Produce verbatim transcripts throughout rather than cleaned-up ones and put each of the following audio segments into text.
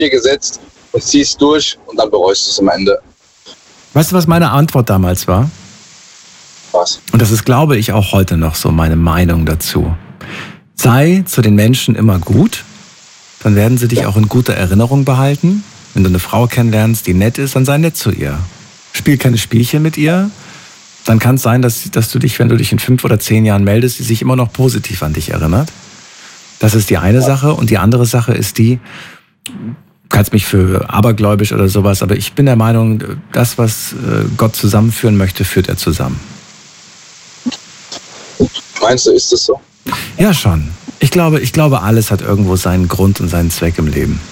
dir gesetzt und ziehst durch und dann bereust du es am Ende. Weißt du, was meine Antwort damals war? Was? Und das ist, glaube ich, auch heute noch so meine Meinung dazu. Sei zu den Menschen immer gut, dann werden sie dich ja. auch in guter Erinnerung behalten. Wenn du eine Frau kennenlernst, die nett ist, dann sei nett zu ihr. Spiel keine Spielchen mit ihr. Dann kann es sein, dass, dass du dich, wenn du dich in fünf oder zehn Jahren meldest, sie sich immer noch positiv an dich erinnert. Das ist die eine Sache. Und die andere Sache ist die, du kannst mich für abergläubisch oder sowas, aber ich bin der Meinung, das, was Gott zusammenführen möchte, führt er zusammen. Meinst du, ist das so? Ja, schon. Ich glaube, ich glaube, alles hat irgendwo seinen Grund und seinen Zweck im Leben.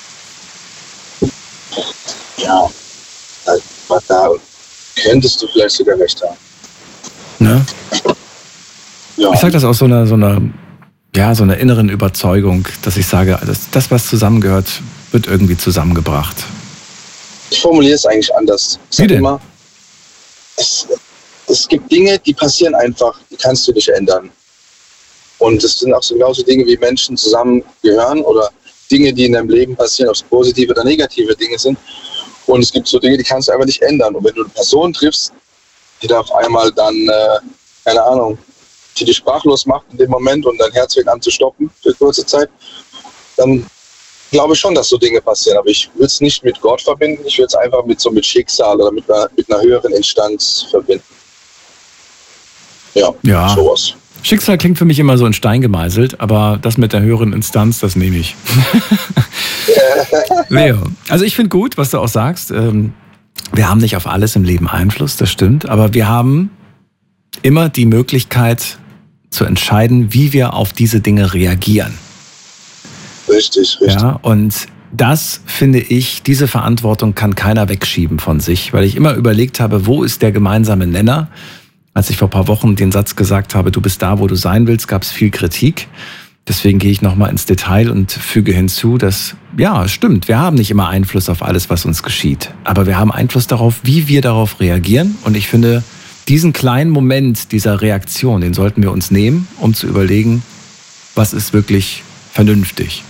Ja, da könntest du vielleicht sogar recht haben. Ne? Ja. Ich sage das aus so einer, so einer, ja, so einer inneren Überzeugung, dass ich sage, das, das, was zusammengehört, wird irgendwie zusammengebracht. Ich formuliere es eigentlich anders. Ich Wie denn? Immer, es, es gibt Dinge, die passieren einfach, die kannst du nicht ändern. Und es sind auch so genauso Dinge, wie Menschen zusammengehören oder Dinge, die in deinem Leben passieren, ob es positive oder negative Dinge sind. Und es gibt so Dinge, die kannst du einfach nicht ändern. Und wenn du eine Person triffst, die da auf einmal dann, äh, keine Ahnung, die dich sprachlos macht in dem Moment und dein Herz fängt an zu stoppen für kurze Zeit, dann glaube ich schon, dass so Dinge passieren. Aber ich will es nicht mit Gott verbinden, ich will es einfach mit so mit Schicksal oder mit einer, mit einer höheren Instanz verbinden. Ja, ja. sowas. Schicksal klingt für mich immer so in Stein gemeißelt, aber das mit der höheren Instanz, das nehme ich. Leo, also ich finde gut, was du auch sagst. Wir haben nicht auf alles im Leben Einfluss, das stimmt, aber wir haben immer die Möglichkeit zu entscheiden, wie wir auf diese Dinge reagieren. Richtig, richtig. Ja, und das finde ich, diese Verantwortung kann keiner wegschieben von sich, weil ich immer überlegt habe, wo ist der gemeinsame Nenner? Als ich vor ein paar Wochen den Satz gesagt habe, du bist da, wo du sein willst, gab es viel Kritik. Deswegen gehe ich nochmal ins Detail und füge hinzu, dass, ja, stimmt, wir haben nicht immer Einfluss auf alles, was uns geschieht. Aber wir haben Einfluss darauf, wie wir darauf reagieren. Und ich finde, diesen kleinen Moment dieser Reaktion, den sollten wir uns nehmen, um zu überlegen, was ist wirklich vernünftig.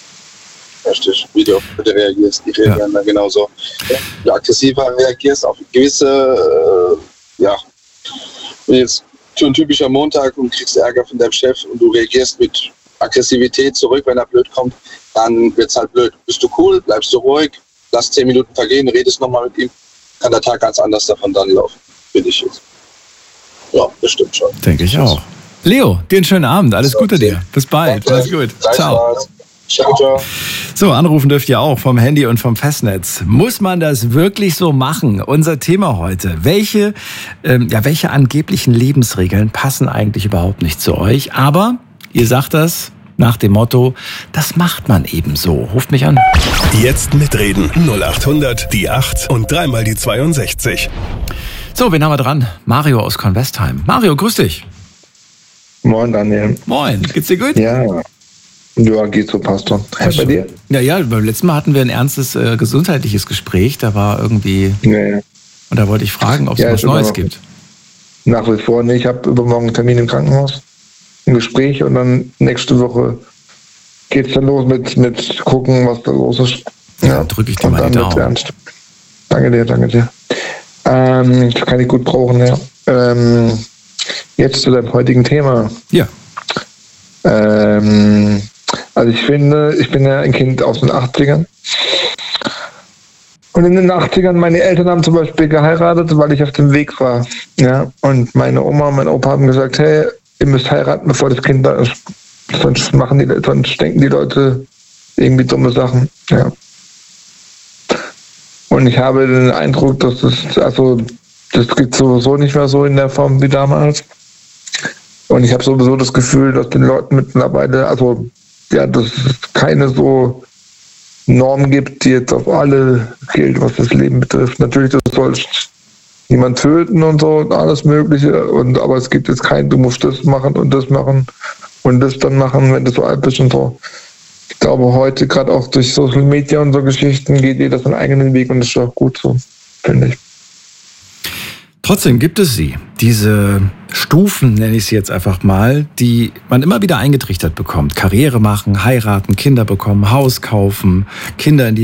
Richtig, wie du reagierst. Die reagieren ja. dann genauso. Wenn du aggressiver reagierst auf gewisse, äh, ja, jetzt für ein typischer Montag und kriegst Ärger von deinem Chef und du reagierst mit Aggressivität zurück, wenn er blöd kommt, dann wird's halt blöd. Bist du cool, bleibst du ruhig, lass zehn Minuten vergehen, redest nochmal mit ihm, kann der Tag ganz anders davon dann laufen, finde ich jetzt. Ja, bestimmt schon. Denke ich auch. Leo, dir einen schönen Abend, alles so, Gute dir. Bis bald, okay. Alles gut. Ciao. Ciao, ciao. So, anrufen dürft ihr auch vom Handy und vom Festnetz. Muss man das wirklich so machen? Unser Thema heute. Welche, ähm, ja, welche angeblichen Lebensregeln passen eigentlich überhaupt nicht zu euch? Aber ihr sagt das nach dem Motto, das macht man eben so. Ruft mich an. Jetzt mitreden. null acht hundert, die acht und dreimal die zweiundsechzig. So, wen haben wir dran? Mario aus Convestheim. Mario, grüß dich. Moin, Daniel. Moin, geht's dir gut? Ja. Ja, geht so, passt doch. Hey, bei dir? Ja, ja, beim letzten Mal hatten wir ein ernstes äh, gesundheitliches Gespräch. Da war irgendwie... Ja, ja. Und da wollte ich fragen, ob es ja, was Neues gibt. Nach wie vor nicht. Ich habe übermorgen einen Termin im Krankenhaus, ein Gespräch und dann nächste Woche geht's dann los mit, mit gucken, was da los ist. Ja, ja, drücke ich dir mal die Daumen. Ernst. Danke dir, danke dir. Ähm, das kann ich gut brauchen, ja. Ähm, jetzt zu deinem heutigen Thema. Ja. Ähm, also ich finde, ich bin ja ein Kind aus den achtzigern. Und in den achtzigern, meine Eltern haben zum Beispiel geheiratet, weil ich auf dem Weg war. Ja? Und meine Oma und mein Opa haben gesagt, hey, ihr müsst heiraten, bevor das Kind da ist. Sonst machen die, sonst denken die Leute irgendwie dumme Sachen. Ja. Und ich habe den Eindruck, dass das, also das geht sowieso nicht mehr so in der Form wie damals. Und ich habe sowieso das Gefühl, dass den Leuten mittlerweile, also ja, dass es keine so Norm gibt, die jetzt auf alle gilt, was das Leben betrifft. Natürlich, du sollst niemand töten und so und alles Mögliche. Und aber es gibt jetzt kein, du musst das machen und das machen und das dann machen, wenn du so alt bist und so. Ich glaube, heute, gerade auch durch Social Media und so Geschichten, geht jeder seinen eigenen Weg und das ist auch gut so, finde ich. Trotzdem gibt es sie, diese Stufen, nenne ich sie jetzt einfach mal, die man immer wieder eingetrichtert bekommt. Karriere machen, heiraten, Kinder bekommen, Haus kaufen, Kinder in die